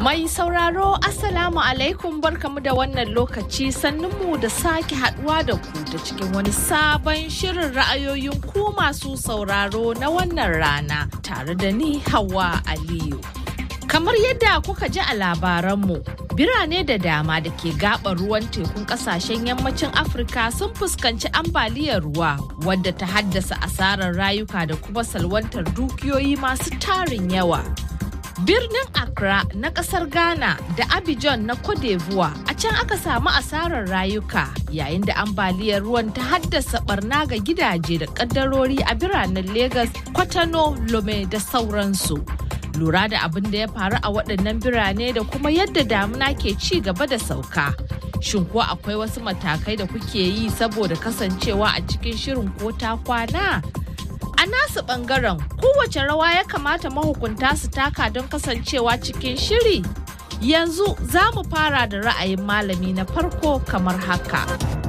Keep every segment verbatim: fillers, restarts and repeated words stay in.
Mai sauraro Assalamu alaikum barkamu da wannan lokaci sannunmu da sake haduwa da ku ta cikin wani sabon shirin ra'ayoyin ku masu sauraro na wannan rana tare da ni Hauwa Aliyu. Kamar yadda kuka ji a labaranmu, birane da dama da ke gaɓar ruwan tekun ƙasashen yammacin Afirka sun fuskanci ambaliyar ruwa wadda ta haddasa asarar rayuka da kuma salwantar dukiyoyi masu tarin yawa. Birnin Accra na kasar Ghana da Abidjan na Cote d'Ivoire a can aka samu asarar rayuka yayin da ambaliyar ruwan ta haddasa barna ga gidaje da kaddarori a biranen Lagos, Kwatano, Lome da sauransu. Lura da abin da ya faru a waɗannan birane da kuma yadda damuna ke ci gaba da sauka. Shin ko akwai wasu matakai da kuke yi saboda kasancewa a cikin shirin ko ta kwana? A nasu ɓangaren kowace rawa ya kamata mahukunta su taka don kasancewa cikin shiri. Yanzu za mu fara da ra'ayin malami na farko kamar haka.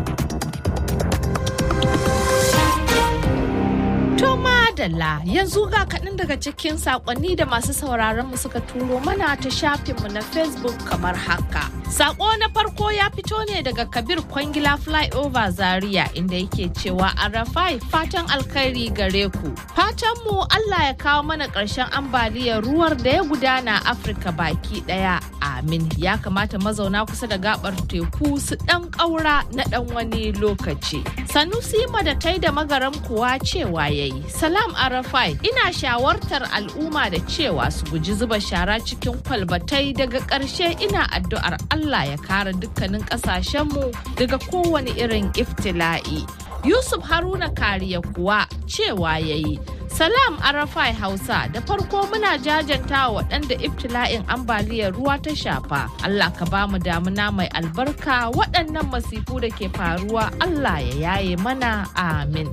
To madalla yanzu ga kaɗan daga cikin saƙonni da masu sauraron mu suka turo mana ta shafinmu na Facebook kamar haka. Sako na farko ya fito ne daga Kabir Kwangila Flyover Zaria inda yake cewa Arafai fatan alkhairi gare ku. Fatan mu Allah ya kawo mana ƙarshen ambaliyar ruwar da ya gudana Afirka baki ɗaya. Amin. Ya kamata mazauna kusa da gabar teku su ɗan ƙaura na ɗan wani lokaci. Sanusi Madatai da Magaram kuwa cewa yayi. Salam Arafai, ina shawartar al'umma da cewa su guji zuba shara cikin kwalbatai daga ƙarshe ina addu'ar Allah ya kare dukkanin ƙasashenmu daga kowane irin iftila'i. Yusuf Haruna Kariya kuwa cewa yayi. Salam Arafai Hausa, da farko muna jajanta wa waɗanda ibtila'in ambaliyar ruwa ta shafa. Allah ka ba mu damuna mai albarka waɗannan masifu da ke faruwa Allah ya yaye mana amin.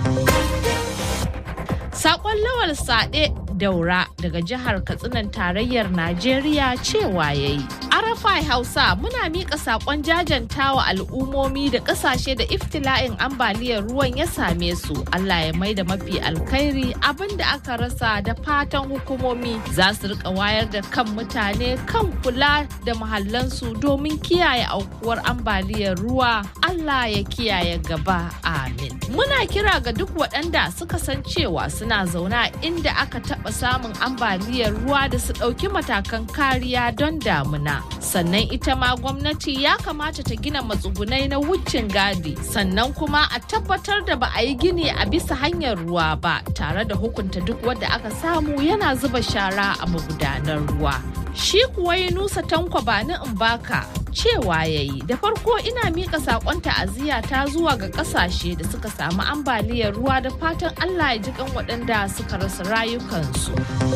Sakon Lawal Sade Daura daga jihar Katsinan tarayyar Najeriya cewa yayi. Arafai Hausa muna miƙa saƙon jajantawa al'ummomi da ƙasashe da iftila'in ambaliyar ruwan ya same su. Allah ya maida mafi alkhairi abinda aka rasa da fatan hukumomi za su rika wayar da kan mutane kan kula da muhallansu domin kiyaye aukuwar ambaliyar ruwa. Allah ya kiyaye gaba. Amin. Muna kira ga duk waɗanda suka san cewa suna zauna inda aka taɓa samun ambaliyar ruwa da su ɗauki matakan kariya don damuna. Sannan ita ma gwamnati ya kamata ta gina matsugunai na wucin gadi sannan kuma a tabbatar da ba a yi gini a bisa hanyar ruwa ba tare da hukunta duk wanda aka samu yana zuba shara a magudanar ruwa. Shi kuwa Yunusa Tanko Bani Mbaka cewa yayi da farko ina mika sakon ta'aziyya ta zuwa ga kasashe da suka samu ambaliyar ruwa da fatan Allah ya ji kan waɗanda suka rasa rayukansu.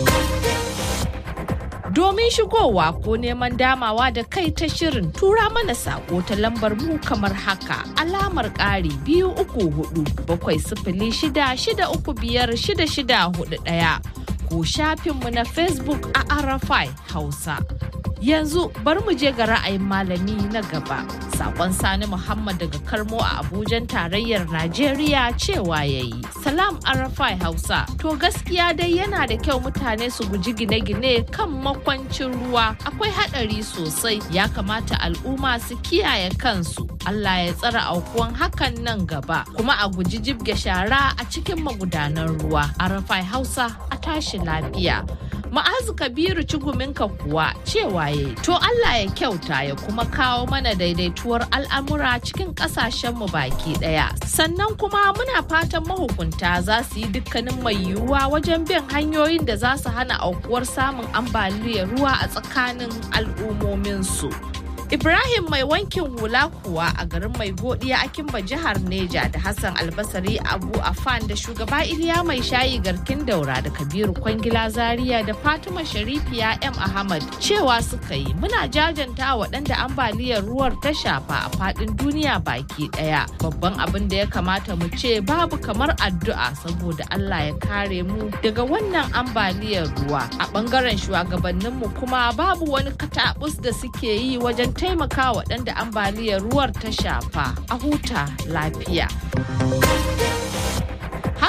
Domin shigowa ko neman damawa da kai ta shirin tura mana sako ta lambar mu kamar haka alamar ƙari biyu uku hudu bakwai sifili shida shida uku biyar shida shida hudu ɗaya ko shafinmu na Facebook a Arafai Hausa. Yanzu bari mu je ga ra'ayin malami na gaba. Sakon Sani Muhammad daga Karmo a Abujan tarayyar Najeriya cewa yayi. Salam Arafai Hausa. To gaskiya dai yana da kyau mutane su guji gine-gine kan makwancin ruwa. Akwai haɗari sosai. Ya kamata al'umma su kiyaye kansu. Allah ya tsara aukuwan hakan nan gaba. Kuma a guji jibge shara a cikin magudanan ruwa. Arafai Hausa a tashi lafiya. Ma'azu Kabiru Ciguminka kuwa cewa yayi to Allah ya kyauta ya kuma kawo mana daidaituwar al'amura cikin ƙasashenmu baki ɗaya. Sannan kuma muna fatan mahukunta za su yi dukkanin mai yiwuwa wajen bin hanyoyin da za su hana aukuwar samun ambaliyar ruwa a tsakanin al'ummominsu. Ibrahim mai wankin hula kuwa a garin mai godiya a Kimba jihar Neja da Hassan Albasari Abu Afan da shugaba Iliya mai shayi garkin daura da Kabiru Kwangila Zaria da Fatima Sharifiya M Ahmad cewa suka yi muna jajanta waɗanda ambaliyar ruwar ta shafa a faɗin duniya baki ɗaya. Babban abin da ya kamata mu ce babu kamar addu'a saboda Allah ya kare mu daga wannan ambaliyar ruwa. A ɓangaren shugabanninmu kuma babu wani katabus da suke yi wajen taimaka waɗanda ambaliyar ruwar ta shafa a huta lafiya.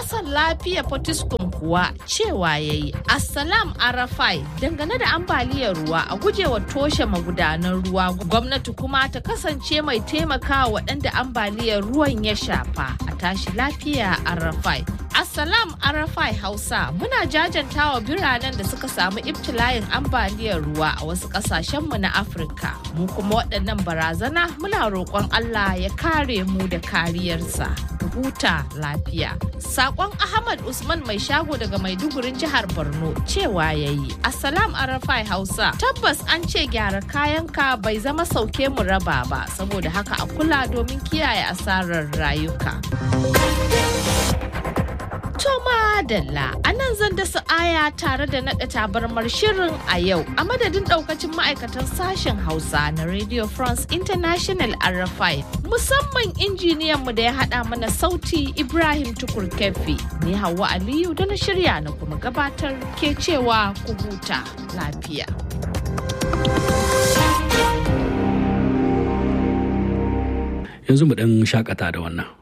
ƙasar lafiya Potiskum kuwa cewa ya yi Assalam Arafai dangane da ambaliyar ruwa a gujewa toshe magudanan ruwa gwamnati kuma ta kasance mai taimakawa waɗanda ambaliyar ruwan ya shafa a tashi lafiya Arafai. Assalam Arafai Hausa muna jajantawa biranen da suka samu ibtila'in ambaliyar ruwa a wasu ƙasashenmu na Afirka. Mu kuma waɗannan barazana muna roƙon Allah ya kare mu da kariyarsa. Huta lafiya. Sakon Ahmad Usman mai shago daga Maidugurin jihar Borno cewa yayi Assalam Arafai Hausa tabbas an ce gyara kayanka bai zama sauke mu raba ba saboda haka a kula domin kiyaye asarar rayuka. Toma Dalla a nan zan dasa aya tare da naɗa tabarmar shirin a yau a madadin ɗaukacin ma'aikatan sashen Hausa na Radio France International R F I musamman injiniyan mu da ya haɗa mana sauti Ibrahim Tukur Kefi ni Hauwa Aliyu da na shirya na kuma gabatar ke cewa ku huta lafiya. Yanzu mu ɗan shakata da wannan.